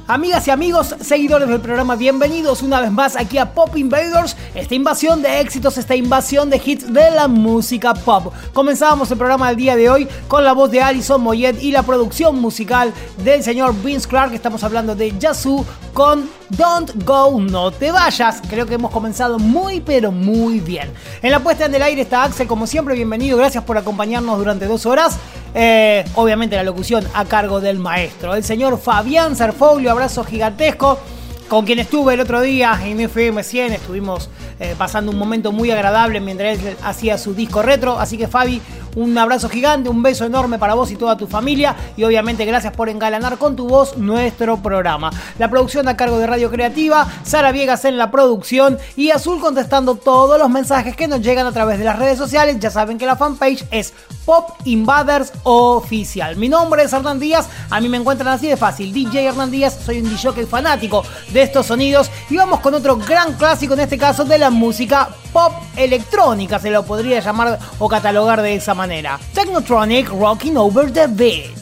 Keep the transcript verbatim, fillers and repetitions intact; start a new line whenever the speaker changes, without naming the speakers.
Amigas y amigos, seguidores del programa, bienvenidos una vez más aquí a Pop Invaders, esta invasión de éxitos, esta invasión de hits de la música pop. Comenzábamos el programa del día de hoy con la voz de Alison Moyet y la producción musical del señor Vince Clarke. Estamos hablando de Yazoo con Don't Go, No Te Vayas. Creo que hemos comenzado muy pero muy bien. En la puesta en el aire está Axel, como siempre, bienvenido, gracias por acompañarnos durante dos horas. Eh, obviamente la locución a cargo del maestro, el señor Fabián Serfoglio, abrazo gigantesco, con quien estuve el otro día en F M cien, estuvimos eh, pasando un momento muy agradable mientras él hacía su disco retro, así que Fabi, un abrazo gigante, un beso enorme para vos y toda tu familia y obviamente gracias por engalanar con tu voz nuestro programa. La producción a cargo de Radio Creativa, Sara Viegas en la producción y Azul contestando todos los mensajes que nos llegan a través de las redes sociales. Ya saben que la fanpage es Pop Invaders Oficial. Mi nombre es Hernán Díaz, a mí me encuentran así de fácil, D J Hernán Díaz, soy un D J fanático de estos sonidos y vamos con otro gran clásico, en este caso de la música pop electrónica, se lo podría llamar o catalogar de esa manera. Technotronic, Rocking Over the Beat.